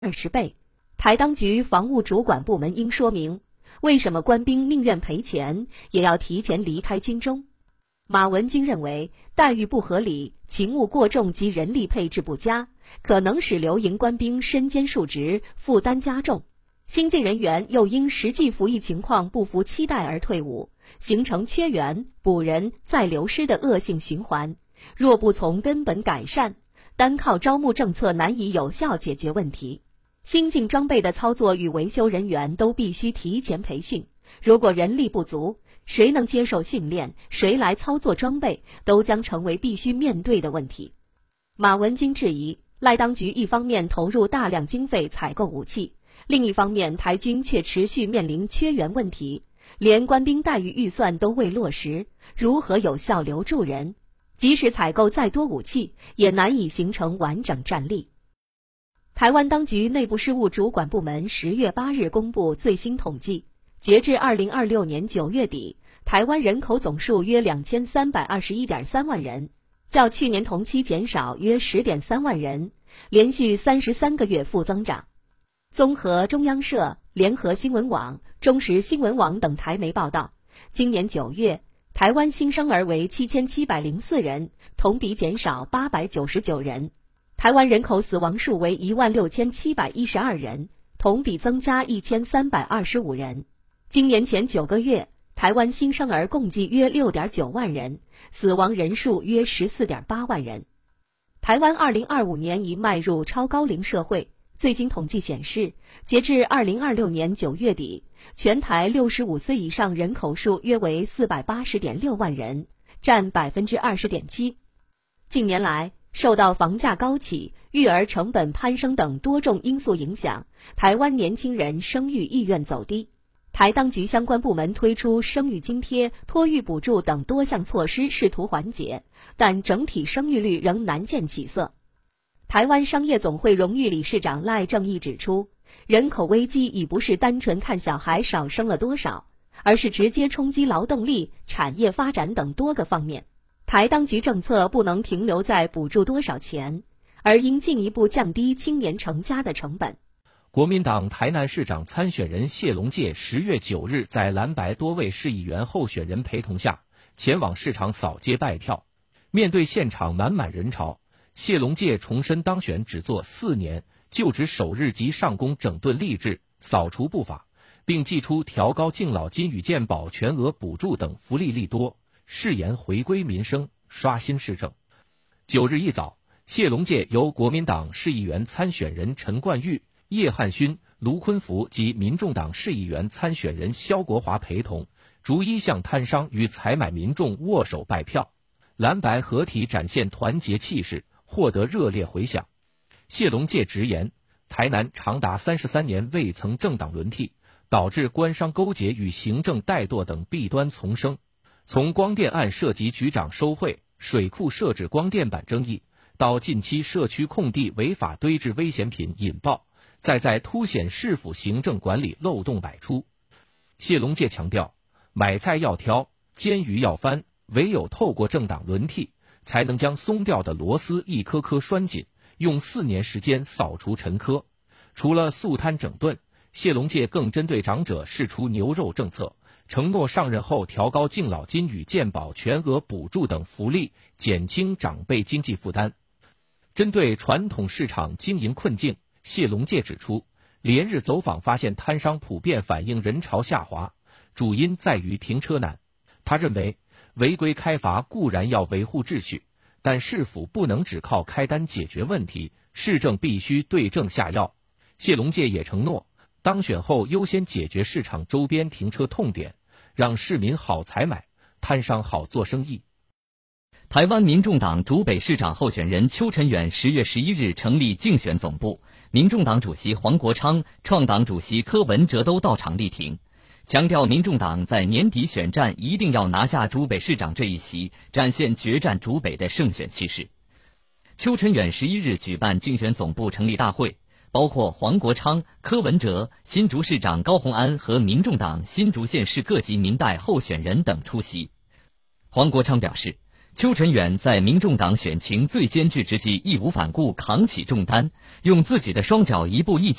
20倍。台当局防务主管部门应说明，为什么官兵宁愿赔钱也要提前离开军中。马文君认为，待遇不合理、勤务过重及人力配置不佳，可能使留营官兵身兼数职，负担加重。新进人员又因实际服役情况不符期待而退伍，形成缺员、补人再流失的恶性循环。若不从根本改善，单靠招募政策难以有效解决问题。新进装备的操作与维修人员都必须提前培训，如果人力不足，谁能接受训练，谁来操作装备，都将成为必须面对的问题。马文君质疑，赖当局一方面投入大量经费采购武器，另一方面台军却持续面临缺员问题，连官兵待遇预算都未落实，如何有效留住人？即使采购再多武器，也难以形成完整战力。台湾当局内部事务主管部门10月8日公布最新统计，截至2026年9月底，台湾人口总数约2321.3万人，较去年同期减少约10.3万人，连续33个月负增长。综合中央社、联合新闻网、中时新闻网等台媒报道，今年9月，台湾新生儿为7704人，同比减少899人。台湾人口死亡数为16712人，同比增加1325人。今年前9个月，台湾新生儿共计约6.9万人，死亡人数约14.8万人。台湾2025年已迈入超高龄社会，最新统计显示，截至2026年9月底，全台65岁以上人口数约为480.6万人，占20.7%。近年来，受到房价高企、育儿成本攀升等多种因素影响，台湾年轻人生育意愿走低。台当局相关部门推出生育津贴、托育补助等多项措施，试图缓解，但整体生育率仍难见起色。台湾商业总会荣誉理事长赖正义指出，人口危机已不是单纯看小孩少生了多少，而是直接冲击劳动力、产业发展等多个方面。台当局政策不能停留在补助多少钱，而应进一步降低青年成家的成本。 国民党台南市长参选人谢龙介10月9日在蓝白多位市议员候选人陪同下，前往市场扫街拜票。面对现场满满人潮，谢龙介重申当选只做4年，就职首日即上工整顿吏治，扫除不法，并祭出调高敬老金与健保全额补助等福利利多，誓言回归民生，刷新市政。9日一早，谢龙介由国民党市议员参选人陈冠玉、叶汉勋、卢坤福及民众党市议员参选人萧国华陪同，逐一向摊商与采买民众握手拜票。蓝白合体展现团结气势，获得热烈回响。谢龙介直言，台南长达33年未曾政党轮替，导致官商勾结与行政怠惰等弊端丛生。从光电案涉及局长收贿、水库设置光电板争议，到近期社区空地违法堆置危险品引爆，再在凸显市府行政管理漏洞百出。谢龙介强调，买菜要挑，煎鱼要翻，唯有透过政党轮替，才能将松掉的螺丝一颗颗拴紧，用4年时间扫除陈疴。除了肃贪整顿，谢龙介更针对长者释出牛肉政策，承诺上任后调高敬老金与健保全额补助等福利，减轻长辈经济负担。针对传统市场经营困境，谢龙介指出，连日走访发现摊商普遍反映人潮下滑，主因在于停车难。他认为，违规开罚固然要维护秩序，但市府不能只靠开单解决问题，市政必须对症下药。谢龙介也承诺，当选后优先解决市场周边停车痛点，让市民好采买，摊商好做生意。 台湾民众党竹北市长候选人邱成远10月11日成立竞选总部，民众党主席黄国昌、创党主席柯文哲都到场力挺，强调民众党在年底选战一定要拿下竹北市长这一席，展现决战竹北的胜选气势。邱成远11日举办竞选总部成立大会，包括黄国昌、柯文哲、新竹市长高虹安和民众党新竹县市各级民代候选人等出席。黄国昌表示， 邱晨远在民众党选情最艰巨之际义无反顾扛起重担，用自己的双脚一步一脚